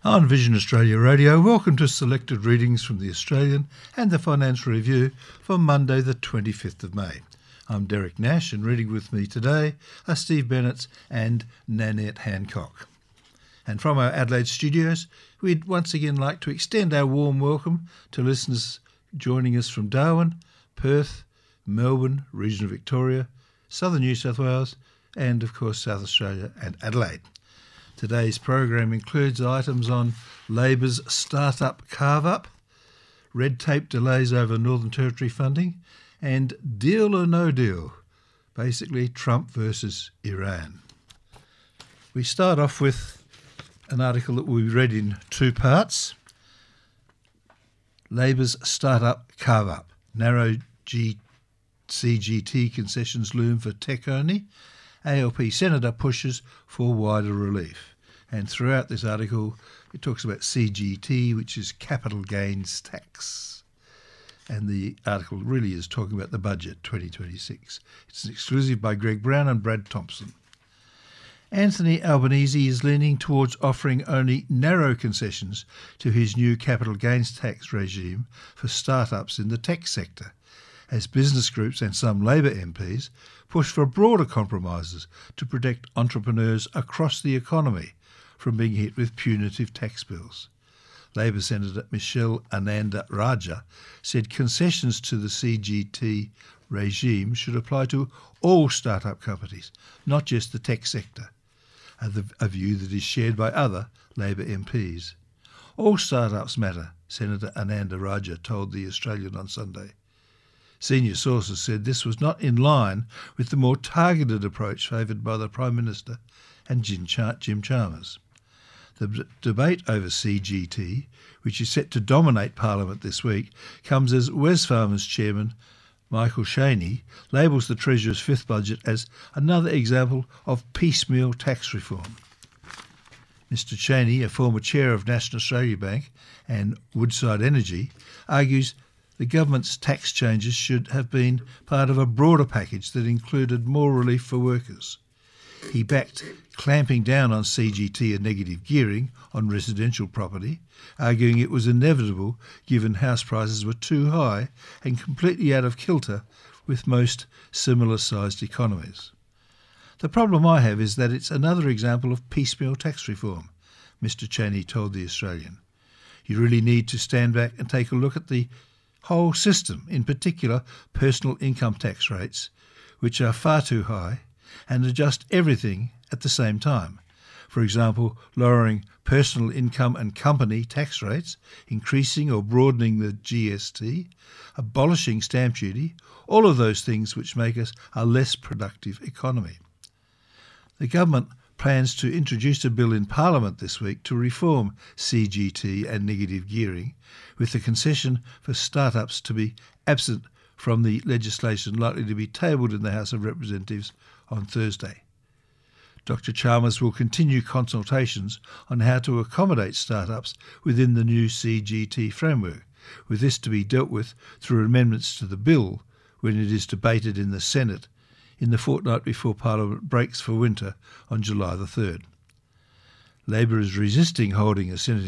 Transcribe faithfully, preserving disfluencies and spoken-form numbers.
On Vision Australia Radio, welcome to selected readings from the Australian and the Financial Review for Monday the twenty-fifth of May. I'm Derek Nash, and reading with me today are Steve Bennett and Nanette Hancock. And from our Adelaide studios, we'd once again like to extend our warm welcome to listeners joining us from Darwin, Perth, Melbourne, region of Victoria, southern New South Wales, and of course South Australia and Adelaide. Today's program includes items on Labor's start-up carve-up, red tape delays over Northern Territory funding, and deal or no deal, basically Trump versus Iran. We start off with an article that we read in two parts. Labor's start-up carve-up, narrow G- C G T concessions loom for tech only. A L P Senator pushes for wider relief. And throughout this article, it talks about C G T, which is capital gains tax. And the article really is talking about the budget twenty twenty-six. It's an exclusive by Greg Brown and Brad Thompson. Anthony Albanese is leaning towards offering only narrow concessions to his new capital gains tax regime for startups in the tech sector, as business groups and some Labor M Ps push for broader compromises to protect entrepreneurs across the economy from being hit with punitive tax bills. Labor Senator Michelle Ananda Raja said concessions to the C G T regime should apply to all start-up companies, not just the tech sector, a view that is shared by other Labor M Ps. All start-ups matter, Senator Ananda Raja told The Australian on Sunday. Senior sources said this was not in line with the more targeted approach favoured by the Prime Minister and Jim Chalmers. The d- debate over C G T, which is set to dominate Parliament this week, comes as Wesfarmers chairman Michael Chaney labels the Treasurer's fifth budget as another example of piecemeal tax reform. Mister Chaney, a former chair of National Australia Bank and Woodside Energy, argues the government's tax changes should have been part of a broader package that included more relief for workers. He backed clamping down on C G T and negative gearing on residential property, arguing it was inevitable given house prices were too high and completely out of kilter with most similar-sized economies. The problem I have is that it's another example of piecemeal tax reform, Mister Chaney told The Australian. You really need to stand back and take a look at the whole system, in particular personal income tax rates, which are far too high, and adjust everything at the same time. For example, lowering personal income and company tax rates, increasing or broadening the G S T, abolishing stamp duty, all of those things which make us a less productive economy. The government plans to introduce a bill in Parliament this week to reform C G T and negative gearing, with the concession for startups to be absent from the legislation likely to be tabled in the House of Representatives on Thursday. Doctor Chalmers will continue consultations on how to accommodate startups within the new C G T framework, with this to be dealt with through amendments to the bill when it is debated in the Senate in the fortnight before Parliament breaks for winter on July the third. Labor is resisting holding a Senate